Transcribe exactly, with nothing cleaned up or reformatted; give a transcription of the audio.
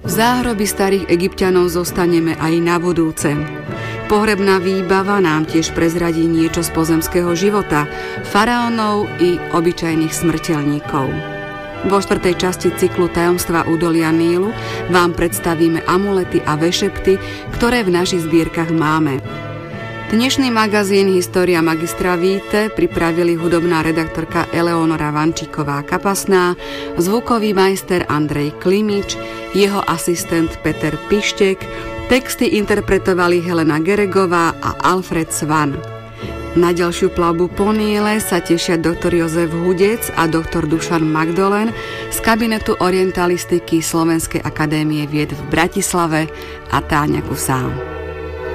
V záhrobi starých Egypťanov zostaneme aj na budúce. Pohrebná výbava nám tiež prezradí niečo z pozemského života, faraónov i obyčajných smrteľníkov. Vo štvrtej časti cyklu Tajomstva údolia Nílu vám predstavíme amulety a vešepty, ktoré v našich zbierkach máme. Dnešný magazín História magistra Víte pripravili hudobná redaktorka Eleonora Vančíková-Kapasná, zvukový majster Andrej Klimič, jeho asistent Peter Pištek, texty interpretovali Helena Geregová a Alfred Svan. Na ďalšiu plavbu po Níle sa tešia doktor Jozef Hudec a doktor Dušan Magdolen z kabinetu orientalistiky Slovenskej akadémie vied v Bratislave a Táňa Kusán.